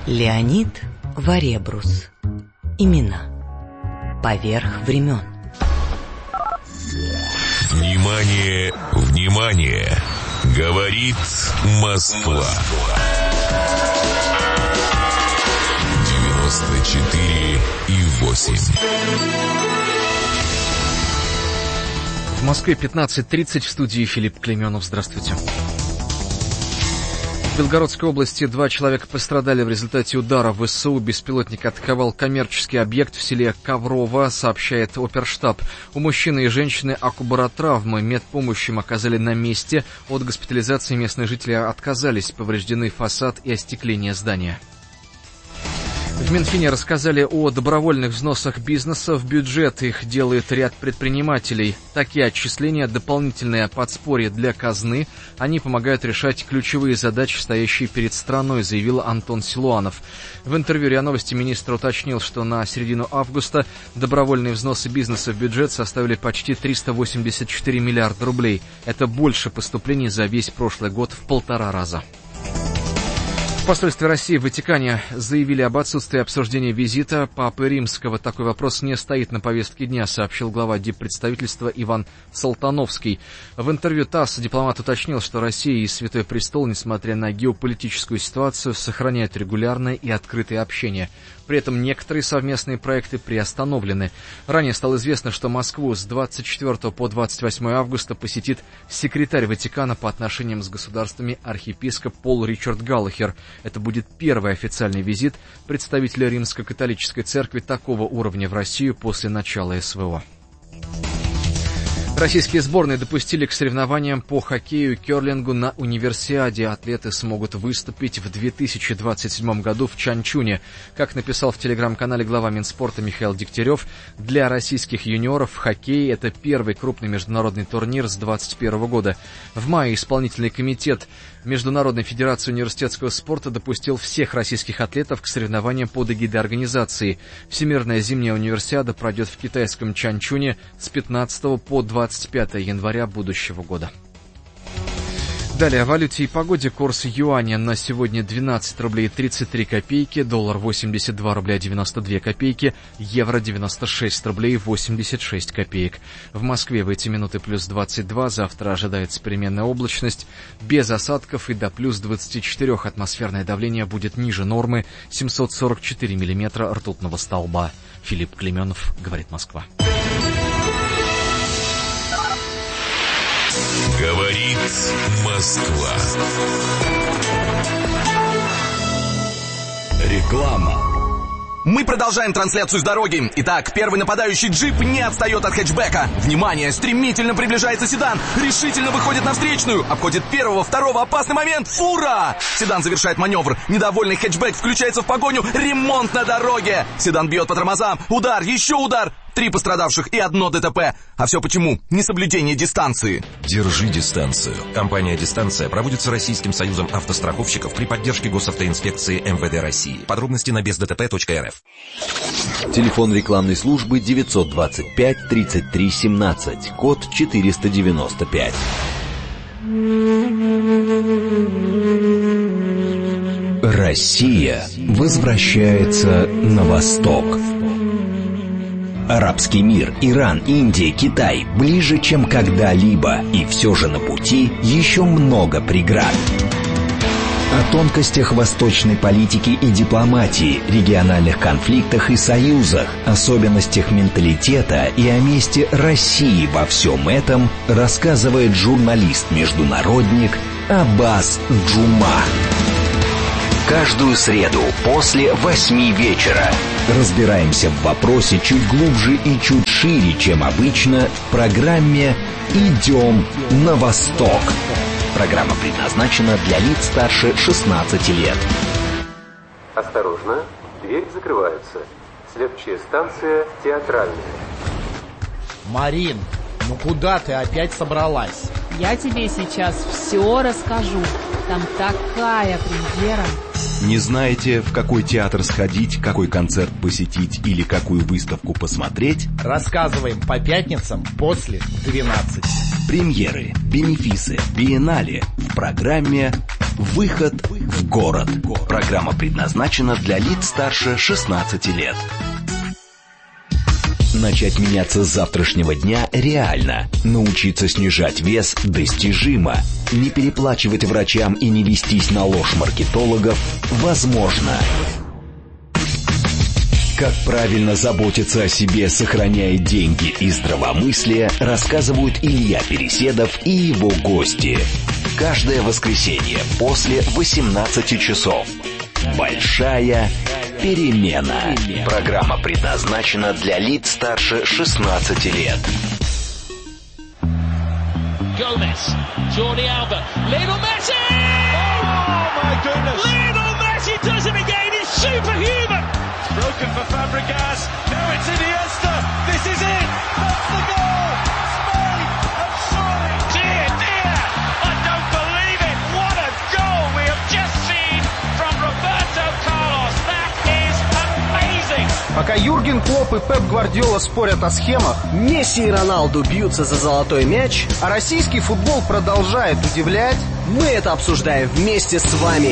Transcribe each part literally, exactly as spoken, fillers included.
Леонид Варебрус. Имена. Поверх времен. Внимание, внимание! Говорит Москва. девяносто четыре и восемь. В Москве пятнадцать тридцать, в студии Филипп Клейменов. Здравствуйте. В Белгородской области два человека пострадали в результате удара ВСУ. Беспилотник атаковал коммерческий объект в селе Коврово, сообщает оперштаб. У мужчины и женщины акубаротравмы. Медпомощь им оказали на месте. От госпитализации местные жители отказались. Повреждены фасад и остекление здания. В Минфине рассказали о добровольных взносах бизнеса в бюджет. Их делает ряд предпринимателей. Такие отчисления – дополнительное подспорье для казны. Они помогают решать ключевые задачи, стоящие перед страной, заявил Антон Силуанов. В интервью РИА Новости министр уточнил, что на середину августа добровольные взносы бизнеса в бюджет составили почти триста восемьдесят четыре миллиарда рублей. Это больше поступлений за весь прошлый год в полтора раза. В посольстве России в Ватикане заявили об отсутствии обсуждения визита Папы Римского. Такой вопрос не стоит на повестке дня, сообщил глава диппредставительства Иван Салтановский. В интервью ТАСС дипломат уточнил, что Россия и Святой Престол, несмотря на геополитическую ситуацию, сохраняют регулярное и открытое общение. При этом некоторые совместные проекты приостановлены. Ранее стало известно, что Москву с двадцать четвёртого по двадцать восьмое августа посетит секретарь Ватикана по отношениям с государствами архиепископ Пол Ричард Галлахер. Это будет первый официальный визит представителя Римско-католической церкви такого уровня в Россию после начала СВО. Российские сборные допустили к соревнованиям по хоккею и керлингу на универсиаде. Атлеты смогут выступить в две тысячи двадцать седьмом году в Чанчуне. Как написал в телеграм-канале глава Минспорта Михаил Дегтярев, для российских юниоров в хоккее это первый крупный международный турнир с двадцать первого года. В мае исполнительный комитет Международной федерации университетского спорта допустил всех российских атлетов к соревнованиям под эгидой организации. Всемирная зимняя универсиада пройдет в китайском Чанчуне с пятнадцатого по двадцать пятое января будущего года. Далее о валюте и погоде. Курс юаня на сегодня двенадцать рублей тридцать три копейки, доллар восемьдесят два рубля девяносто две копейки, евро девяносто шесть рублей восемьдесят шесть копеек. В Москве в эти минуты плюс двадцать два, завтра ожидается переменная облачность, без осадков и до плюс двадцати четырёх. Атмосферное давление будет ниже нормы, семьсот сорок четыре миллиметра ртутного столба. Филипп Клейменов, говорит Москва. Говорит Москва. Реклама. Мы продолжаем трансляцию с дороги. Итак, первый нападающий джип не отстает от хэтчбека. Внимание, стремительно приближается седан. Решительно выходит на встречную. Обходит первого, второго, опасный момент. Фура! Седан завершает маневр. Недовольный хэтчбек включается в погоню. Ремонт на дороге. Седан бьет по тормозам. Удар, еще удар. Три пострадавших и одно ДТП. А все почему? Несоблюдение дистанции. Держи дистанцию. Компания «Дистанция» проводится Российским союзом автостраховщиков при поддержке госавтоинспекции эм вэ дэ России. Подробности на без дэ тэ пэ точка эр эф. Телефон рекламной службы девятьсот двадцать пять тридцать три семнадцать, код четыреста девяносто пять. Россия возвращается на восток. Арабский мир, Иран, Индия, Китай ближе, чем когда-либо. И все же на пути еще много преград. О тонкостях восточной политики и дипломатии, региональных конфликтах и союзах, особенностях менталитета и о месте России во всем этом рассказывает журналист-международник Аббас Джума. Каждую среду после восьми вечера разбираемся в вопросе чуть глубже и чуть шире, чем обычно, в программе «Идем на восток». Программа предназначена для лиц старше шестнадцати лет. Осторожно, дверь закрывается. Следующая станция Театральная. Марин, ну куда ты опять собралась? Я тебе сейчас все расскажу. Там такая премьера. Не знаете, в какой театр сходить, какой концерт посетить или какую выставку посмотреть? Рассказываем по пятницам после двенадцати. Премьеры, бенефисы, биеннале в программе «Выход в город. Программа предназначена для лиц старше шестнадцати лет. Начать меняться с завтрашнего дня реально. Научиться снижать вес достижимо. Не переплачивать врачам и не вестись на ложь маркетологов возможно. Как правильно заботиться о себе, сохраняя деньги и здравомыслие, рассказывают Илья Переседов и его гости. Каждое воскресенье после восемнадцати часов. Большая перемена. Программа предназначена для лиц старше шестнадцати лет. Gomez, Jordi Alba, Lionel Messi! Oh my goodness! Lionel Messi does it again. He's superhuman. It's broken for Fabregas. Now it's Iniesta. This is it. That's the goal. Spain have soaring. Dear, dear, I don't believe it. What a goal we have just seen from Roberto Carlos. That is amazing. Пока Юрген Клопп и Пеп Гвардиола спорят о схемах, Месси и Роналду бьются за золотой мяч, а российский футбол продолжает удивлять, мы это обсуждаем вместе с вами.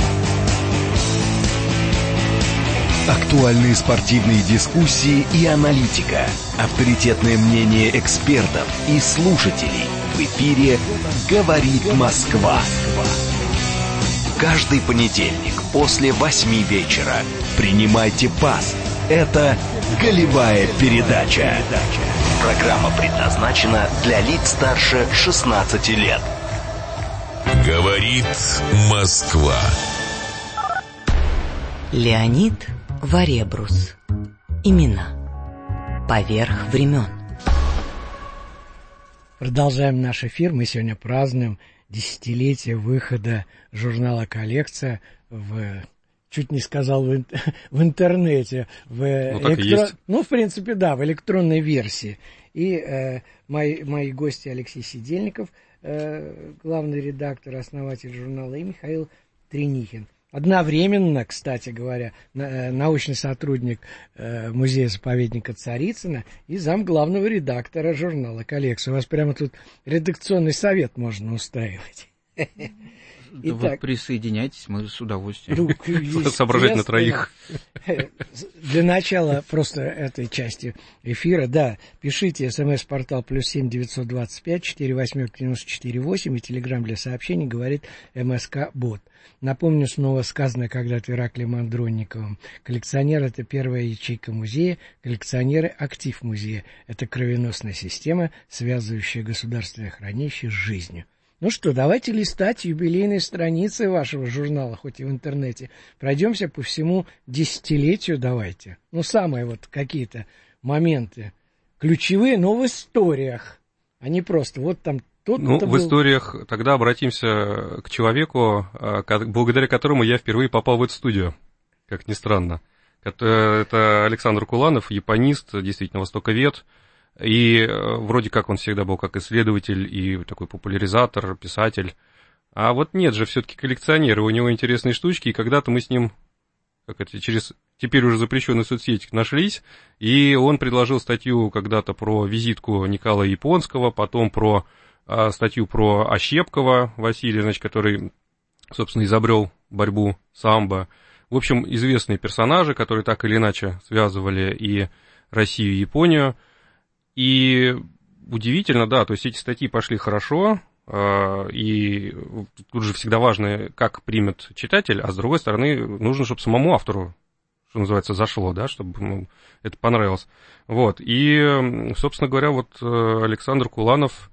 Актуальные спортивные дискуссии и аналитика. Авторитетное мнение экспертов и слушателей. В эфире «Говорит Москва». Каждый понедельник после восьми вечера. Принимайте пас. Это «Голевая передача». Программа предназначена для лиц старше шестнадцати лет. Говорит Москва. Леонид Варебрус. Имена. Поверх времен. Продолжаем наш эфир. Мы сегодня празднуем десятилетие выхода журнала «Коллекция» в... Чуть не сказал в, ин... в интернете. В ну, электро... ну, в принципе, да, в электронной версии. И э, мои, мои гости Алексей Сидельников, э, главный редактор, основатель журнала, и Михаил Тренихин. Одновременно, кстати говоря, научный сотрудник музея-заповедника Царицына и зам главного редактора журнала «Коллекция». У вас прямо тут редакционный совет можно устраивать. Да вы присоединяйтесь, мы с удовольствием. Ну, соображать на троих. Для начала просто этой части эфира, да, пишите смс-портал плюс семь девятьсот двадцать пять четыре восьмерки девяносто четыре восемь и телеграм для сообщений говорит МСК-бот. Напомню снова сказанное когда-то Ираклием Андронниковым. Коллекционер — это первая ячейка музея, коллекционеры — актив музея. Это кровеносная система, связывающая государственное хранилище с жизнью. Ну что, давайте листать юбилейные страницы вашего журнала, хоть и в интернете. Пройдемся по всему десятилетию давайте. Ну, самые вот какие-то моменты ключевые, но в историях, а не просто вот там тот-то Ну, был... в историях тогда обратимся к человеку, благодаря которому я впервые попал в эту студию, как ни странно. Это Александр Куланов, японист, действительно востоковед. И вроде как он всегда был как исследователь и такой популяризатор, писатель. А вот нет же, все-таки коллекционер, у него интересные штучки, и когда-то мы с ним, как это, через теперь уже запрещенную соцсеть нашлись, и он предложил статью когда-то про визитку Николая Японского, потом про а, статью про Ощепкова Василия, значит, который, собственно, изобрел борьбу самбо. В общем, известные персонажи, которые так или иначе связывали и Россию, и Японию. И удивительно, да, то есть эти статьи пошли хорошо, э, и тут же всегда важно, как примет читатель, а с другой стороны, нужно, чтобы самому автору, что называется, зашло, да, чтобы ему это понравилось. Вот, и, собственно говоря, вот Александр Куланов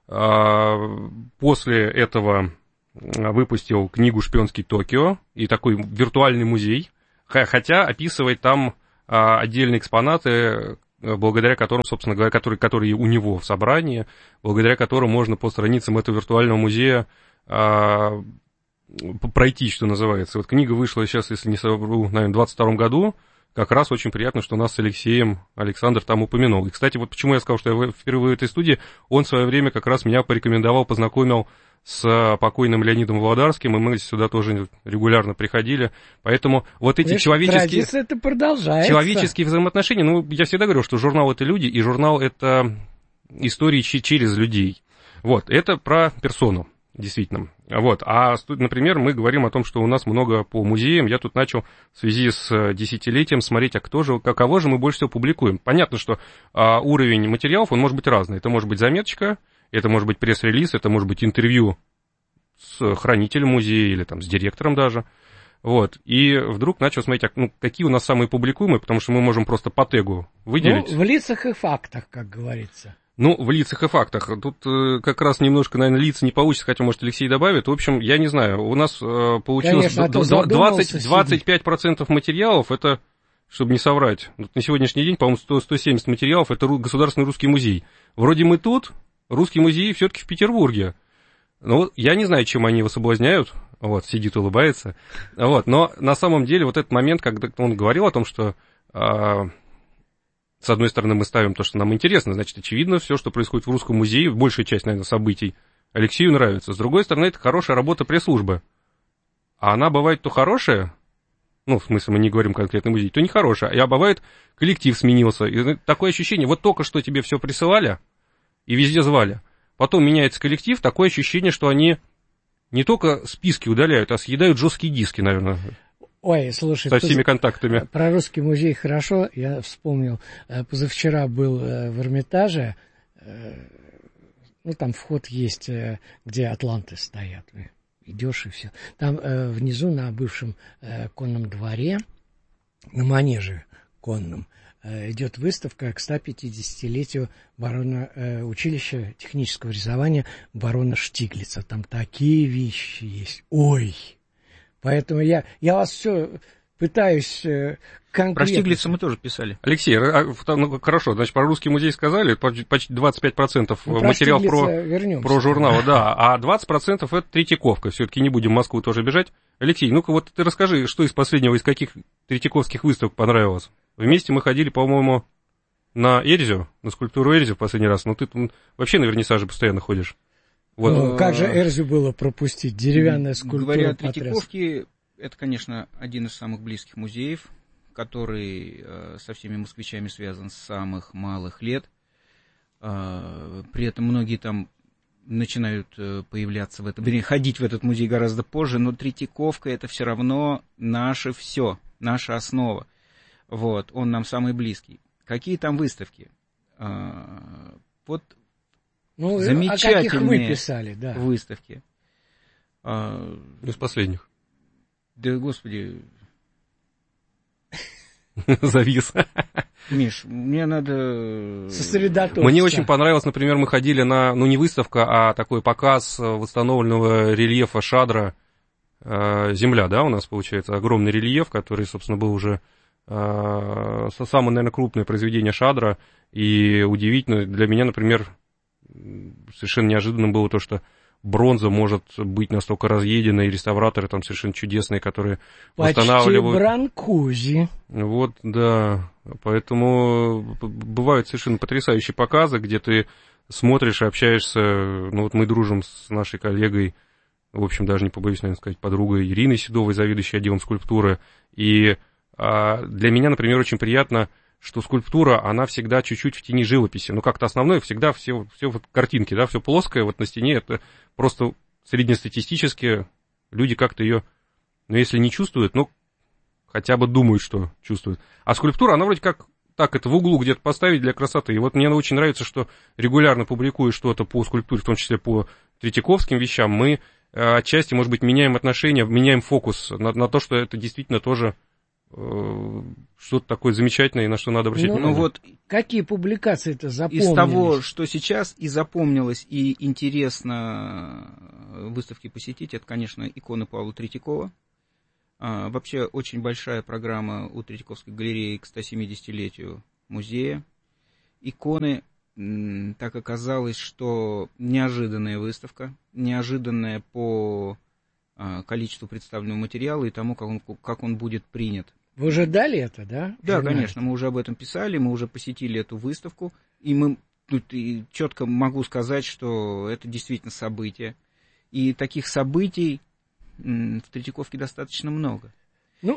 э, после этого выпустил книгу «Шпионский Токио» и такой виртуальный музей, хотя описывает там э, отдельные экспонаты, благодаря которым, собственно говоря, которые, которые у него в собрании, благодаря которым можно по страницам этого виртуального музея а, пройти, что называется. Вот книга вышла сейчас, если не совру, наверное, в двадцать втором году. Как раз очень приятно, что нас с Алексеем Александр там упомянул. И, кстати, вот почему я сказал, что я впервые в этой студии, он в свое время как раз меня порекомендовал, познакомил с покойным Леонидом Володарским, и мы сюда тоже регулярно приходили. Поэтому вот эти человеческие, это продолжается. человеческие взаимоотношения, ну, я всегда говорю, что журнал — это люди, и журнал — это истории через людей. Вот, это про персону. действительно. Вот. А, например, мы говорим о том, что у нас много по музеям. Я тут начал в связи с десятилетием смотреть, а кто же, каково же мы больше всего публикуем. Понятно, что а, уровень материалов, он может быть разный. Это может быть заметочка, это может быть пресс-релиз, это может быть интервью с хранителем музея или там с директором даже. Вот. И вдруг начал смотреть, а, ну, какие у нас самые публикуемые, потому что мы можем просто по тегу выделить. Ну, в лицах и фактах, как говорится. Ну, в лицах и фактах. Тут э, как раз немножко, наверное, лица не получится, хотя, может, Алексей добавит. В общем, я не знаю, у нас э, получилось Конечно, двадцать, двадцать пять процентов материалов, это, чтобы не соврать, вот на сегодняшний день, по-моему, сто, сто семьдесят материалов, это Государственный русский музей. Вроде мы тут, русский музей все-таки в Петербурге. Ну, я не знаю, чем они его соблазняют. Вот, сидит, улыбается. Вот, но на самом деле вот этот момент, когда он говорил о том, что... Э, С одной стороны, мы ставим то, что нам интересно, значит, очевидно, все, что происходит в Русском музее, большая часть, наверное, событий Алексею нравится. С другой стороны, это хорошая работа пресс-службы. А она бывает то хорошая, ну, в смысле, мы не говорим конкретный музей, то не хорошая, а бывает, коллектив сменился. И такое ощущение, вот только что тебе все присылали и везде звали. Потом меняется коллектив, такое ощущение, что они не только списки удаляют, а съедают жесткие диски, наверное. Ой, слушай, со всеми контактами. Про Русский музей хорошо, я вспомнил, позавчера был в Эрмитаже, ну, там вход есть, где атланты стоят, идешь и все. Там внизу на бывшем конном дворе, на манеже конном, идет выставка к сто пятидесятилетию барона, училища технического рисования барона Штиглица. Там такие вещи есть. Ой! Поэтому я, я вас все пытаюсь э, конкретно... Про Штиглица мы тоже писали. Алексей, ну, хорошо, значит, про Русский музей сказали, почти двадцать пять процентов ну, материал про, про журнал, да, а двадцать процентов это Третьяковка, все-таки не будем в Москву тоже бежать. Алексей, ну-ка вот ты расскажи, что из последнего, из каких третьяковских выставок понравилось? Вместе мы ходили, по-моему, на Эрзю, на скульптуру Эрзю в последний раз, но ты вообще на вернисаже постоянно ходишь. Вот. Ну, как же Эрзю было пропустить? Деревянная скульптура. Говоря о Третьяковке, это, конечно, один из самых близких музеев, который э, со всеми москвичами связан с самых малых лет. Э, при этом многие там начинают э, появляться в этом, вернее, ходить в этот музей гораздо позже, но Третьяковка — это все равно наше все, наша основа. Вот, он нам самый близкий. Какие там выставки? Э, вот Ну, замечательные о каких вы писали, да. выставки. А, из последних. Да, господи. Завис. Миш, мне надо... сосредоточиться. Мне очень понравилось, например, мы ходили на, ну, не выставка, а такой показ восстановленного рельефа Шадра. Земля, да, у нас получается огромный рельеф, который, собственно, был уже самое, наверное, крупное произведение Шадра. И удивительно для меня, например, совершенно неожиданным было то, что бронза может быть настолько разъедена, и реставраторы там совершенно чудесные, которые почти восстанавливают. Бранкузи. Вот, да. Поэтому бывают совершенно потрясающие показы, где ты смотришь и общаешься. Ну вот мы дружим с нашей коллегой, в общем, даже не побоюсь, наверное, сказать, подругой Ириной Седовой, заведующей отделом скульптуры. И а, для меня, например, очень приятно, что скульптура, она всегда чуть-чуть в тени живописи. Ну, как-то основное всегда все, все вот картинки, да, все плоское вот на стене. Это просто среднестатистически люди как-то ее, ну, если не чувствуют, ну, хотя бы думают, что чувствуют. А скульптура, она вроде как так это в углу где-то поставить для красоты. И вот мне очень нравится, что регулярно публикуя что-то по скульптуре, в том числе по третьяковским вещам, мы отчасти, может быть, меняем отношения, меняем фокус на, на то, что это действительно тоже что-то такое замечательное, и на что надо обращать ну, внимание. Ну вот какие публикации-то запомнились? Из того, что сейчас и запомнилось, и интересно выставки посетить, это, конечно, иконы Павла Третьякова. А, вообще очень большая программа у Третьяковской галереи к сто семидесятилетию музея. Иконы, м, так оказалось, что неожиданная выставка, неожиданная по а, количеству представленного материала и тому, как он, как он будет принят. Вы уже дали это, да? Да, конечно, мы уже об этом писали, мы уже посетили эту выставку, и мы тут и четко могу сказать, что это действительно событие. И таких событий м, в Третьяковке достаточно много. Ну,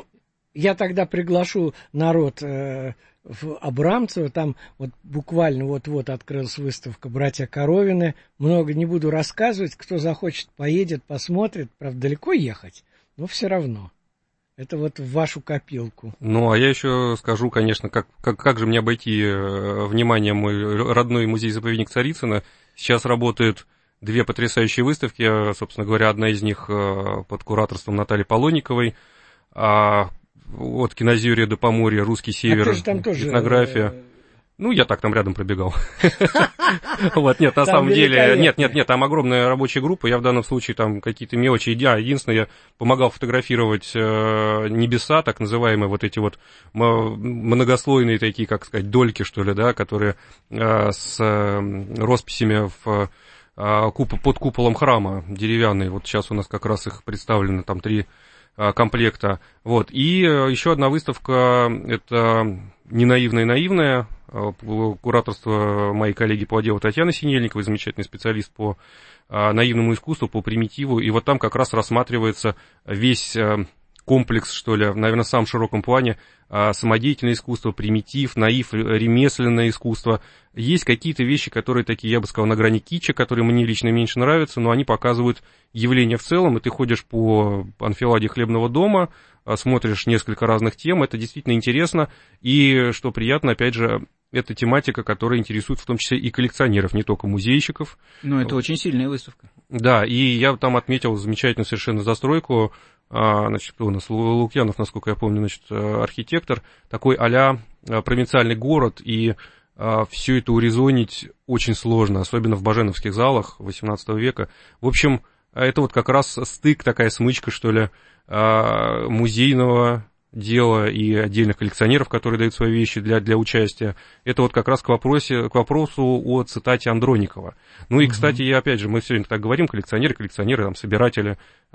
я тогда приглашу народ э, в Абрамцево, там вот буквально вот-вот открылась выставка «Братья Коровины». Много не буду рассказывать, кто захочет, поедет, посмотрит. Правда, далеко ехать, но все равно. Это вот в вашу копилку. Ну, а я еще скажу, конечно, как, как, как же мне обойти э, внимание мой родной музей-заповедник Царицыно. Сейчас работают две потрясающие выставки, собственно говоря, одна из них э, под кураторством Натальи Полонниковой, а от Кинозерия до Поморья, Русский Север, а там тоже этнография. Ну, я так там рядом пробегал. Вот, нет, на самом деле, нет, нет, нет, там огромная рабочая группа, я в данном случае там какие-то мелочи, я единственное, я помогал фотографировать небеса, так называемые вот эти вот многослойные такие, как сказать, дольки, что ли, да, которые с росписями в под куполом храма деревянные, вот сейчас у нас как раз их представлено там три комплекта. Вот. И еще одна выставка, это «Не наивная, наивная», кураторство моей коллеги по отделу Татьяны Синельниковой, замечательный специалист по наивному искусству, по примитиву, и вот там как раз рассматривается весь комплекс, что ли, наверное, в самом широком плане, самодеятельное искусство, примитив, наив, ремесленное искусство. Есть какие-то вещи, которые такие, я бы сказал, на грани китча, которые мне лично меньше нравятся, но они показывают явление в целом, и ты ходишь по анфиладе Хлебного дома, смотришь несколько разных тем, это действительно интересно, и, что приятно, опять же, это тематика, которая интересует в том числе и коллекционеров, не только музейщиков. Ну, это очень сильная выставка. Да, и я там отметил замечательную совершенно застройку. Значит, у нас Лукьянов, насколько я помню, значит, архитектор, такой а-ля провинциальный город, и все это урезонить очень сложно, особенно в баженовских залах восемнадцатого века. В общем, это вот как раз стык, такая смычка, что ли, музейного дела и отдельных коллекционеров, которые дают свои вещи для, для участия. Это вот как раз к, вопросе, к вопросу о цитате Андроникова. Ну и, кстати, я опять же, мы сегодня так говорим, коллекционеры, коллекционеры, там, собиратели.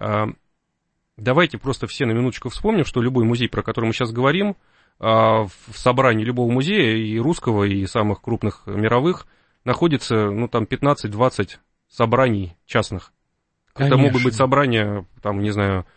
Давайте просто все на минуточку вспомним, что любой музей, про который мы сейчас говорим, в собрании любого музея, и русского, и самых крупных мировых, находится, ну, там, пятнадцать-двадцать собраний частных. Конечно. Это могут быть собрания, там, не знаю,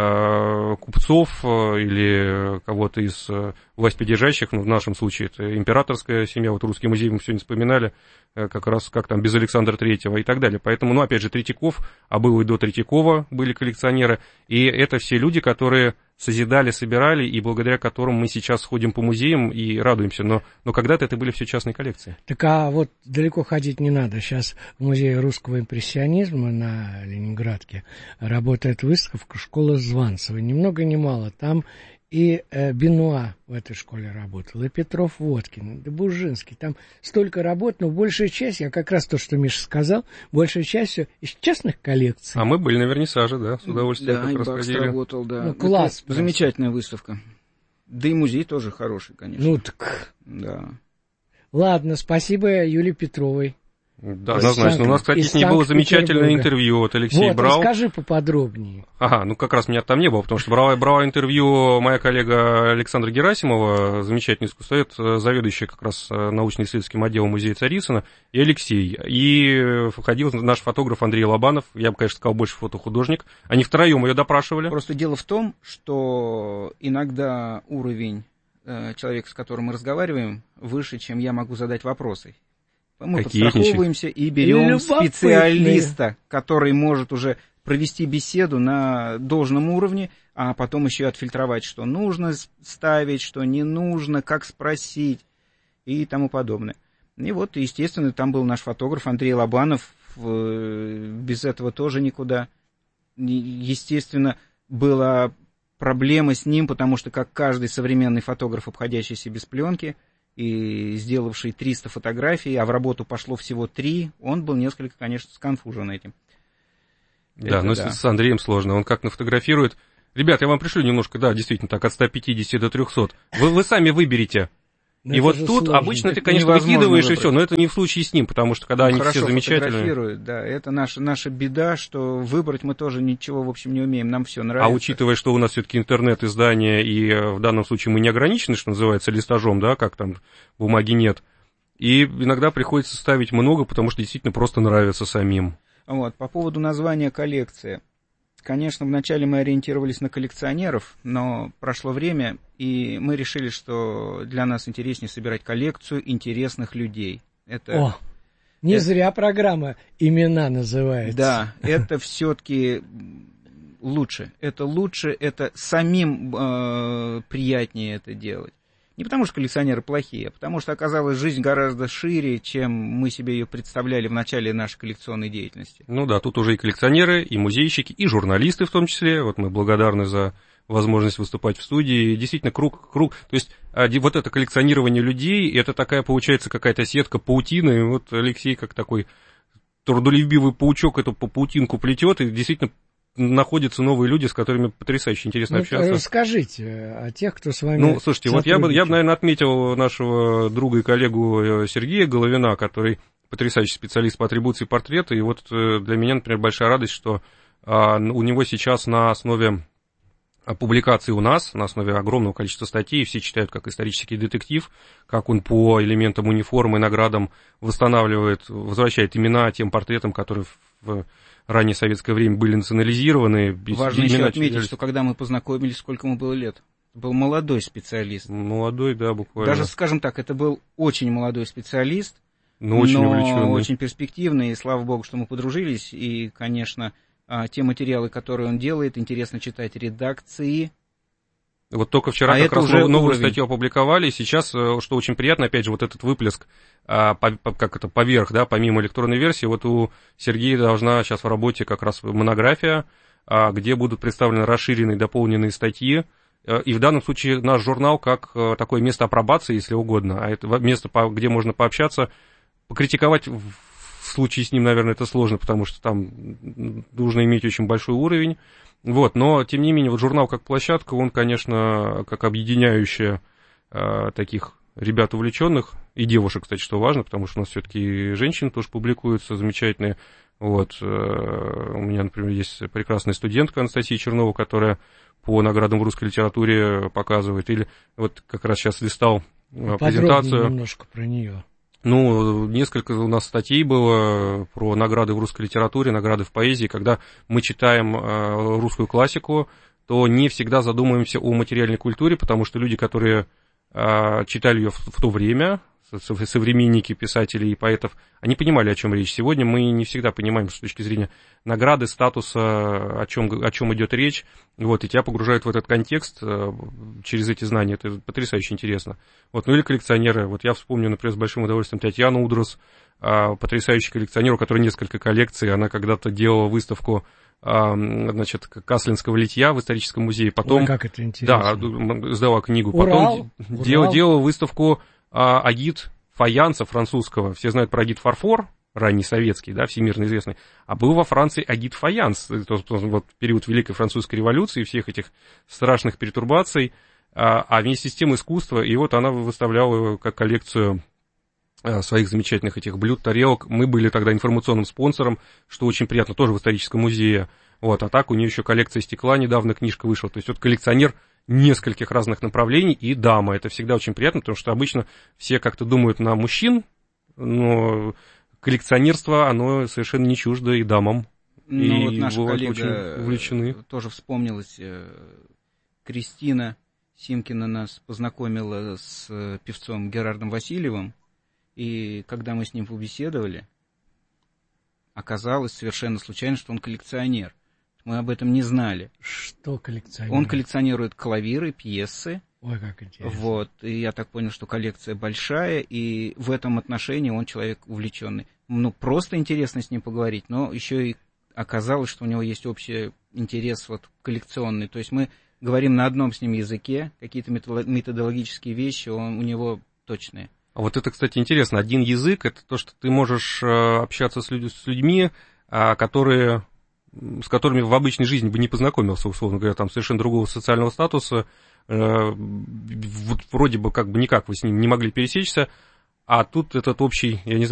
купцов или кого-то из властьпридержащих, ну, в нашем случае это императорская семья, вот Русский музей мы сегодня вспоминали, как раз как там без Александра Третьего и так далее. Поэтому, ну, опять же, Третьяков, а было и до Третьякова были коллекционеры, и это все люди, которые созидали, собирали, и благодаря которым мы сейчас ходим по музеям и радуемся, но, но когда-то это были все частные коллекции. Так а вот далеко ходить не надо. Сейчас в Музее русского импрессионизма на Ленинградке работает выставка «Школа Званцева». Ни много ни мало. Там и э, Бенуа в этой школе работал, и Петров Водкин, и Бужинский. Там столько работ, но большая часть, я как раз то, что Миша сказал, большая часть все из частных коллекций. А мы были на вернисаже, да, с удовольствием. Да, и Бакс работал, да. Ну, класс. Это замечательная выставка. Да и музей тоже хороший, конечно. Ну так. Да. Ладно, спасибо Юлии Петровой. Да, однозначно. У нас, кстати, с ней было замечательное интервью. Вот Алексей вот, брал. Расскажи поподробнее. Ага, ну как раз меня там не было, потому что брала, брала интервью моя коллега Александра Герасимова, замечательный искусствовед, заведующий как раз научно-исследовательским отделом музея Царицына, и Алексей. И входил наш фотограф Андрей Лобанов, я бы, конечно, сказал, больше фотохудожник. Они втроем ее допрашивали. Просто дело в том, что иногда уровень э, человека, с которым мы разговариваем, выше, чем я могу задать вопросы. Мы Какие подстраховываемся и берем специалиста, который может уже провести беседу на должном уровне, а потом еще и отфильтровать, что нужно ставить, что не нужно, как спросить и тому подобное. И вот, естественно, там был наш фотограф Андрей Лобанов, без этого тоже никуда. Естественно, была проблема с ним, потому что, как каждый современный фотограф, обходящийся без пленки, и сделавший триста фотографий, а в работу пошло всего три, он был несколько, конечно, сконфужен этим. Да, Это но да. с Андреем сложно. Он как нафотографирует. Ребят, я вам пришлю немножко, да, действительно, так, от ста пятидесяти до трехсот. Вы, вы сами выберите. Но и вот тут сложно. Обычно это ты, конечно, выкидываешь выбрать. И все, но это не в случае с ним, потому что когда он они все замечательные. Да, это наша, наша беда, что выбрать мы тоже ничего, в общем, не умеем, нам все нравится. А учитывая, что у нас все-таки интернет-издание, и в данном случае мы не ограничены, что называется, листажом, да, как там бумаги нет, и иногда приходится ставить много, потому что действительно просто нравится самим. Вот, по поводу названия коллекции. конечно, вначале мы ориентировались на коллекционеров, но прошло время, и мы решили, что для нас интереснее собирать коллекцию интересных людей. Это... О, не это... зря программа «Имена» называется. Да, это все-таки лучше. Это лучше, это самим э, приятнее это делать. Не потому, что коллекционеры плохие, а потому что оказалась жизнь гораздо шире, чем мы себе ее представляли в начале нашей коллекционной деятельности. Ну да, тут уже и коллекционеры, и музейщики, и журналисты в том числе. Вот мы благодарны за возможность выступать в студии. И действительно, круг, круг. То есть вот это коллекционирование людей, это такая, получается, какая-то сетка паутины. И вот Алексей, как такой трудолюбивый паучок, эту паутинку плетет, и действительно находятся новые люди, с которыми потрясающе интересно ну, общаться. Расскажите о тех, кто с вами Ну, слушайте, вот я бы, я бы, наверное, отметил нашего друга и коллегу Сергея Головина, который потрясающий специалист по атрибуции портрета, и вот для меня, например, большая радость, что а, у него сейчас на основе публикации у нас, на основе огромного количества статей, все читают как исторический детектив, как он по элементам униформы, наградам восстанавливает, возвращает имена тем портретам, которые в раннее советское время были национализированы. Важно еще отметить, что когда мы познакомились, сколько ему было лет. Был молодой специалист. Молодой, да, буквально. Даже, скажем так, это был очень молодой специалист, но очень но увлеченный. Очень перспективный, и слава богу, что мы подружились, и, конечно, те материалы, которые он делает, интересно читать редакции. Вот только вчера а как раз новую уровень. статью опубликовали, и сейчас, что очень приятно, опять же, вот этот выплеск, а, по, по, как это, поверх, да, помимо электронной версии, вот у Сергея должна сейчас в работе как раз монография, а, где будут представлены расширенные, дополненные статьи, а, и в данном случае наш журнал как а, такое место апробации, если угодно, а это место, по, где можно пообщаться, покритиковать. В случае с ним, наверное, это сложно, потому что там нужно иметь очень большой уровень. Вот, но, тем не менее, вот журнал как площадка, он, конечно, как объединяющая э, таких ребят увлеченных, и девушек, кстати, что важно, потому что у нас все-таки женщины тоже публикуются замечательные. Вот, э, у меня, например, есть прекрасная студентка Анастасия Чернова, которая по наградам в русской литературе показывает. Или вот как раз сейчас листал э, презентацию. Немножко про нее. Ну, несколько у нас статей было про награды в русской литературе, награды в поэзии. Когда мы читаем э, русскую классику, то не всегда задумываемся о материальной культуре, потому что люди, которые э, читали ее в, в то время, современники писателей и поэтов, они понимали, о чем речь. Сегодня мы не всегда понимаем с точки зрения награды, статуса, о чем, о чем идет речь. Вот, и тебя погружают в этот контекст э, через эти знания. Это потрясающе интересно. Вот, ну или коллекционеры. Вот я вспомню, например, с большим удовольствием Татьяну Удрус, э, потрясающий коллекционер, у которой несколько коллекций. Она когда-то делала выставку э, значит, каслинского литья в историческом музее. Потом, ой, как это интересно. Да, сдала книгу. Урал, Потом Урал. Делала выставку э, агит фаянса французского. Все знают про агит фарфор, ранний советский, да, всемирно известный, а был во Франции агит фаянс, вот период Великой Французской революции, всех этих страшных перетурбаций, а, а вместе с тем искусство, и вот она выставляла как коллекцию а, своих замечательных этих блюд, тарелок. Мы были тогда информационным спонсором, что очень приятно, тоже в историческом музее, вот, а так у нее еще коллекция стекла, недавно книжка вышла, то есть вот коллекционер нескольких разных направлений, и дама, это всегда очень приятно, потому что обычно все как-то думают на мужчин, но коллекционерство, оно совершенно не чуждо и дамам. Ну, и вот наша коллега увлечены. Тоже вспомнилась, Кристина Симкина нас познакомила с певцом Герардом Васильевым, и когда мы с ним побеседовали, оказалось совершенно случайно, что он коллекционер. Мы об этом не знали. Что коллекционирует? Он коллекционирует клавиры, пьесы. Ой, как интересно. Вот, и я так понял, что коллекция большая, и в этом отношении он человек увлеченный. Ну, просто интересно с ним поговорить, но еще и оказалось, что у него есть общий интерес вот коллекционный. То есть мы говорим на одном с ним языке, какие-то методологические вещи он, у него точные. А вот это, кстати, интересно. Один язык — это то, что ты можешь общаться с, людь- с людьми, которые... с которыми в обычной жизни бы не познакомился, условно говоря, там совершенно другого социального статуса, э, вот вроде бы как бы никак вы с ним не могли пересечься, а тут этот общий, я не знаю,